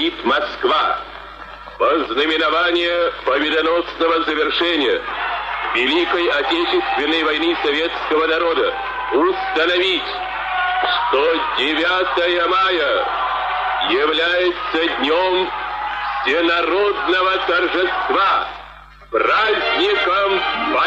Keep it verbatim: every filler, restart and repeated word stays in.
говорит Москва. Во знаменование победоносного завершения Великой Отечественной войны советского народа установить, что девятое мая является днем всенародного торжества, праздником